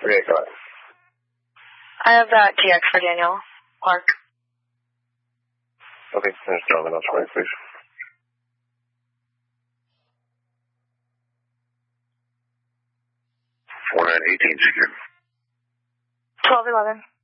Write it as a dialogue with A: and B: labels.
A: Okay, go ahead.
B: I have that TX for Daniel Clark.
A: Okay, there's Jonathan Elsewhere, please. 4918 secure.
B: 1211.